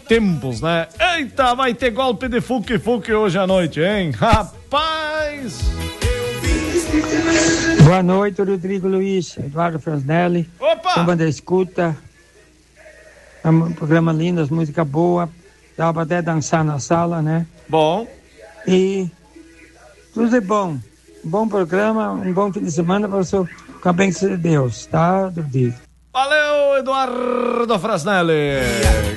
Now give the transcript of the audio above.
tempos, né? Eita, vai ter golpe de fuque-fuque hoje à noite, hein? Rapaz! Boa noite, Rodrigo Luiz, Eduardo Frasnelli. Opa! Turma da escuta. É um programa lindo, as músicas boas. Dá pra até dançar na sala, né? Bom. E tudo é bom. Um bom programa, um bom fim de semana para o seu, com a bênção de Deus, tá, Rodrigo? Valeu, Eduardo Frasnelli.